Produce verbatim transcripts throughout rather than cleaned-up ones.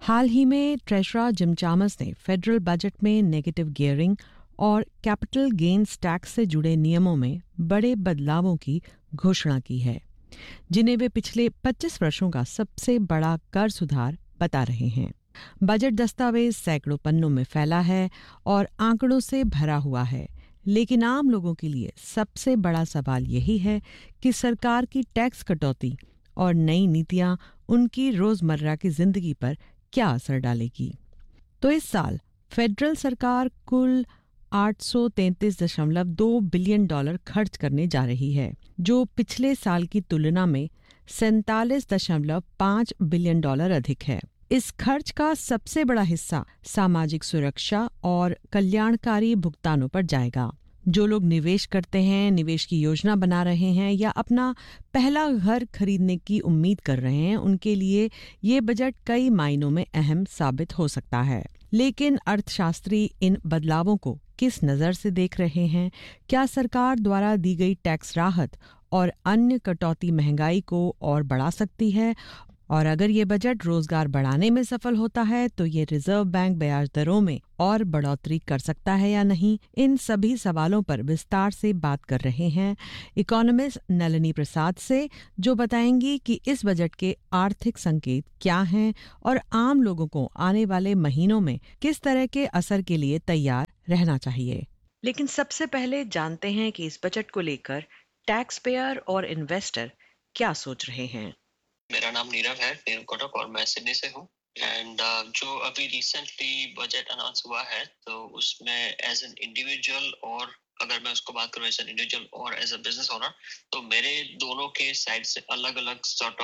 हाल ही में treasurer gym Chalmers ने federal budget में नेगेटिव गियरिंग और कैपिटल गेन्स टैक्स से जुड़े नियमों में बड़े बदलावों की घोषणा की है, जिन्हें वे पिछले पच्चीस वर्षों का सबसे बड़ा कर सुधार बता रहे हैं। बजट दस्तावेज सैकड़ों पन्नों में फैला है और आंकड़ों से भरा हुआ है, लेकिन आम लोगों के लिए सबसे बड़ा सवाल यही है कि सरकार की टैक्स कटौती और नई नीतियां उनकी रोजमर्रा की जिंदगी पर क्या असर डालेगी। तो इस साल फेडरल सरकार कुल आठ सौ तैंतीस दशमलव दो बिलियन डॉलर खर्च करने जा रही है, जो पिछले साल की तुलना में सैंतालीस दशमलव पाँच बिलियन डॉलर अधिक है। इस खर्च का सबसे बड़ा हिस्सा सामाजिक सुरक्षा और कल्याणकारी भुगतानों पर जाएगा। जो लोग निवेश करते हैं, निवेश की योजना बना रहे हैं या अपना पहला घर खरीदने की उम्मीद कर रहे हैं, उनके लिए ये बजट कई मायनों में अहम साबित हो सकता है। लेकिन अर्थशास्त्री इन बदलावों को किस नज़र से देख रहे हैं? क्या सरकार द्वारा दी गई टैक्स राहत और अन्य कटौती महंगाई को और बढ़ा सकती है? और अगर ये बजट रोजगार बढ़ाने में सफल होता है तो ये रिजर्व बैंक ब्याज दरों में और बढ़ोतरी कर सकता है या नहीं? इन सभी सवालों पर विस्तार से बात कर रहे हैं इकोनॉमिस्ट नलिनी प्रसाद से, जो बताएंगी कि इस बजट के आर्थिक संकेत क्या हैं और आम लोगों को आने वाले महीनों में किस तरह के असर के लिए तैयार रहना चाहिए। लेकिन सबसे पहले जानते हैं कि इस बजट को लेकर टैक्स पेयर और इन्वेस्टर क्या सोच रहे हैं। मेरा नाम नीरव है, नीरव कोटक, और मैं सिडनी से हूँ। एंड uh, जो अभी रिसेंटली बजट अनाउंस हुआ है, तो उसमें एज एन इंडिविजुअल, और अगर मैं उसको बात करूँ एज एन इंडिविजुअल और एज अ बिजनेस ओनर, तो मेरे दोनों के साइड से अलग अलग सॉर्ट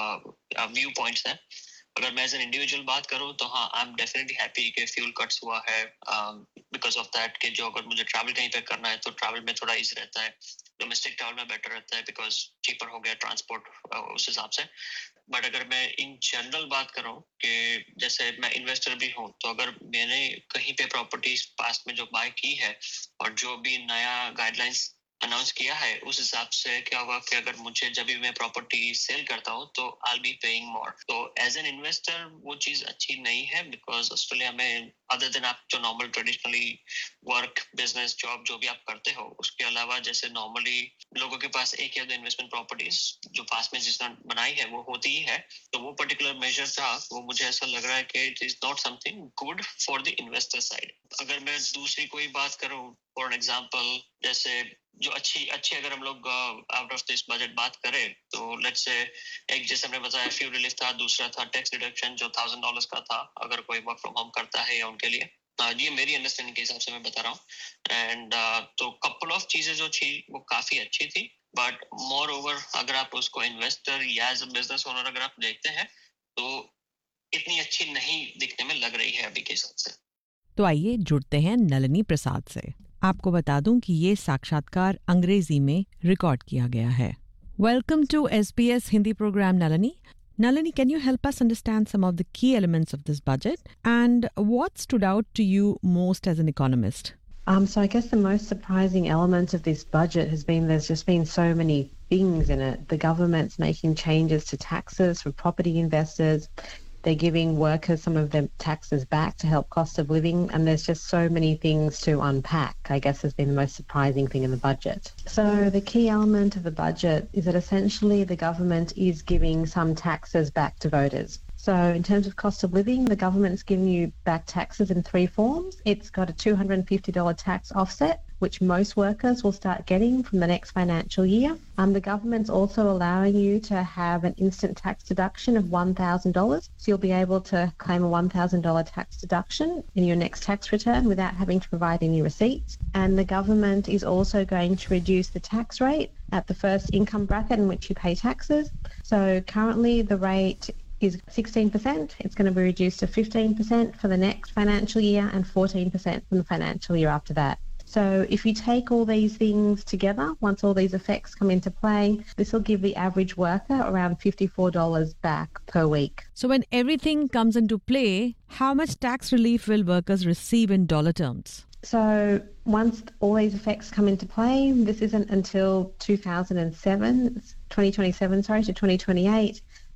ऑफ व्यू पॉइंट्स हैं। अगर मैं एज एन इंडिविजुअल बात करूँ तो हाँ, आई एम डेफिनेटली हैप्पी कि फ्यूल कट्स हुआ है, बिकॉज ऑफ दैट कि जो अगर मुझे ट्रैवल कहीं पे करना है तो ट्रैवल में थोड़ा ईजी रहता है, डोमेस्टिक ट्रैवल में बेटर रहता है बिकॉज चीपर हो गया ट्रांसपोर्ट उस हिसाब से। बट अगर मैं इन जनरल बात करूं कि जैसे मैं इन्वेस्टर भी हूं, तो अगर मैंने कहीं पे प्रॉपर्टीज पास्ट में जो बाय की है और जो भी नया गाइडलाइंस अनाउंस किया है, उस हिसाब से क्या होगा कि अगर मुझे जब भी मैं प्रॉपर्टी सेल करता हूँ तो आई बी पेइंग मोर। तो एज एन इन्वेस्टर वो चीज अच्छी नहीं है, बिकॉज ऑस्ट्रेलिया में अदर देन आप जो normal traditionally work business job जो भी आप करते हो, उसके अलावा जैसे नॉर्मली लोगों के पास एक या दो इन्वेस्टमेंट प्रॉपर्टीज जो पास में जिसने बनाई है वो होती ही है। तो वो पर्टिकुलर मेजर था, वो मुझे ऐसा लग रहा है कि it is not something good for the investor side. अगर मैं दूसरी कोई बात करूं, फॉर एन एग्जांपल, जैसे जो अच्छी अच्छी अगर हम लोग आउट ऑफ दिस बजट बात करें, तो लेट्स से एक जैसे हमने बताया फ्यूल रिलीफ था, दूसरा था टैक्स डिडक्शन जो थाउजेंड डॉलर्स का था अगर कोई वर्क फ्रॉम होम करता है या उनके लिए। ये मेरी अंडरस्टैंडिंग के हिसाब से मैं बता रहा हूँ। एंड uh, तो कपल ऑफ चीजें जो थी वो काफी अच्छी थी, बट मोर ओवर अगर आप उसको इन्वेस्टर या एज अ बिजनेस ओनर अगर आप देखते हैं तो इतनी अच्छी नहीं दिखने में लग रही है अभी के हिसाब से। तो आइए जुड़ते हैं नलिनी प्रसाद से। आपको बता दूं कि ये साक्षात्कार अंग्रेजी में रिकॉर्ड किया गया है। Welcome to S B S Hindi programme Nalini. Nalini, can you help us understand some of the key elements of this budget and what stood out to you most as an economist? Um, so I guess the most surprising element of this budget has been there's just been so many things in it. The government's making changes to taxes for property investors. They're giving workers some of their taxes back to help cost of living, and there's just so many things to unpack, I guess, has been the most surprising thing in the budget. So the key element of the budget is that essentially the government is giving some taxes back to voters. So in terms of cost of living, the government's giving you back taxes in three forms. It's got a two hundred fifty dollars tax offset, which most workers will start getting from the next financial year. Um, the government's also allowing you to have an instant tax deduction of one thousand dollars. So you'll be able to claim a one thousand dollars tax deduction in your next tax return without having to provide any receipts. And the government is also going to reduce the tax rate at the first income bracket in which you pay taxes. So currently the rate is sixteen percent. It's going to be reduced to fifteen percent for the next financial year and fourteen percent from the financial year after that. So if you take all these things together, once all these effects come into play, this will give the average worker around fifty-four dollars back per week. So when everything comes into play, how much tax relief will workers receive in dollar terms? So once all these effects come into play, this isn't until two thousand seven, twenty twenty-seven, sorry, to twenty twenty-eight.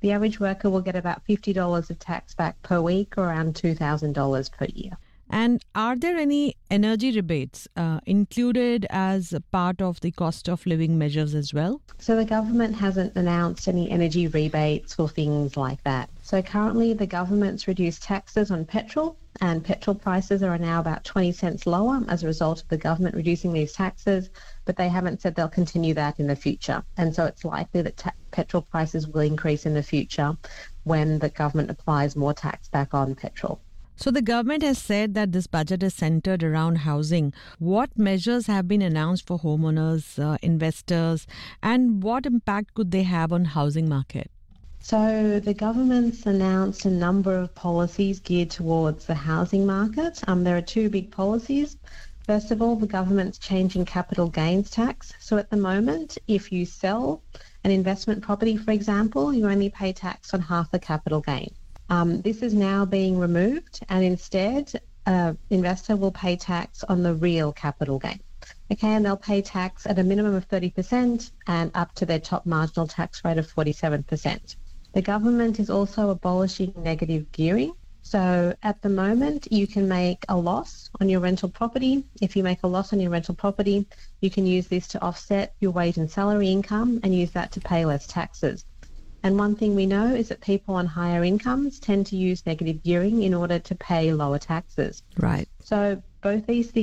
The average worker will get about fifty dollars of tax back per week, or around two thousand dollars per year. And are there any energy rebates uh, included as a part of the cost of living measures as well? So the government hasn't announced any energy rebates or things like that. So currently the government's reduced taxes on petrol, and petrol prices are now about twenty cents lower as a result of the government reducing these taxes, but they haven't said they'll continue that in the future. And so it's likely that ta- petrol prices will increase in the future when the government applies more tax back on petrol. So the government has said that this budget is centered around housing. What measures have been announced for homeowners, uh, investors, and what impact could they have on housing market? So the government's announced a number of policies geared towards the housing market. Um, there are two big policies. First of all, the government's changing capital gains tax. So at the moment, if you sell an investment property, for example, you only pay tax on half the capital gain. Um, this is now being removed, and instead, an investor will pay tax on the real capital gain. Okay, and they'll pay tax at a minimum of thirty percent and up to their top marginal tax rate of forty-seven percent. The government is also abolishing negative gearing. So at the moment, you can make a loss on your rental property. If you make a loss on your rental property, you can use this to offset your wage and salary income and use that to pay less taxes. And one thing we know is that people on higher incomes tend to use negative gearing in order to pay lower taxes. Right. So both these things